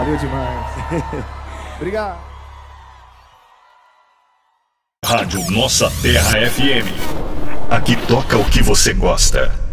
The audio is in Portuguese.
Valeu demais. Obrigado. Rádio Nossa Terra FM. Aqui toca o que você gosta.